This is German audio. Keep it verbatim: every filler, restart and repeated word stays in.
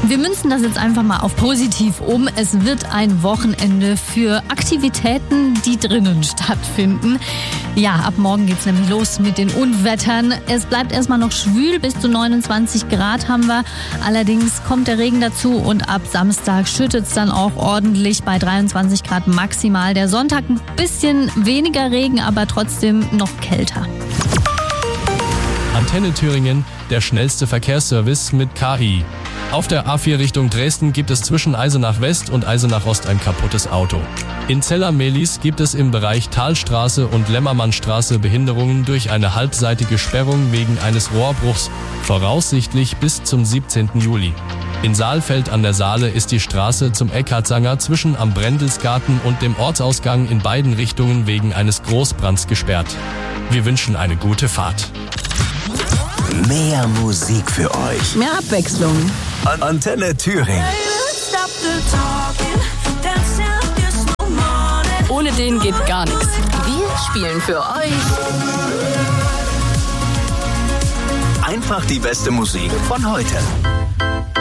Wir münzen das jetzt einfach mal auf positiv um. Es wird ein Wochenende für Aktivitäten, die drinnen stattfinden. Ja, ab morgen geht's nämlich los mit den Unwettern. Es bleibt erstmal noch schwül, bis zu neunundzwanzig Grad haben wir. Allerdings kommt der Regen dazu und ab Samstag schüttet's dann auch ordentlich bei dreiundzwanzig Grad maximal. Der Sonntag ein bisschen weniger Regen, aber trotzdem noch kälter. Antenne Thüringen, der schnellste Verkehrsservice mit K I. Auf der A vier Richtung Dresden gibt es zwischen Eisenach West und Eisenach Ost ein kaputtes Auto. In Zella-Mehlis gibt es im Bereich Talstraße und Lämmermannstraße Behinderungen durch eine halbseitige Sperrung wegen eines Rohrbruchs, voraussichtlich bis zum siebzehnten Juli. In Saalfeld an der Saale ist die Straße zum Eckartsanger zwischen am Brendelsgarten und dem Ortsausgang in beiden Richtungen wegen eines Großbrands gesperrt. Wir wünschen eine gute Fahrt. Mehr Musik für euch. Mehr Abwechslung. An Antenne Thüringen. Ohne den geht gar nichts. Wir spielen für euch Einfach die beste Musik von heute.